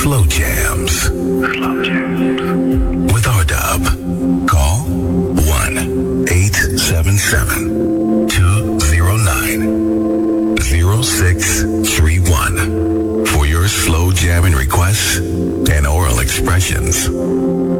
Slow Jams. Slow Jams. With R-Dub. Call 1-877-209-0631 for your slow jamming requests and oral expressions.